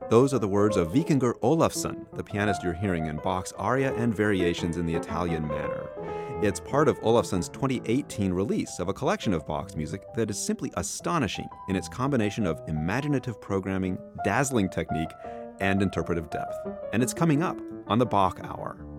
Those are the words of Vikingur Olafsson, the pianist you're hearing in Bach's aria and variations in the Italian manner. It's part of Olafsson's 2018 release of a collection of Bach's music that is simply astonishing in its combination of imaginative programming, dazzling technique, and interpretive depth. And it's coming up on the Bach Hour.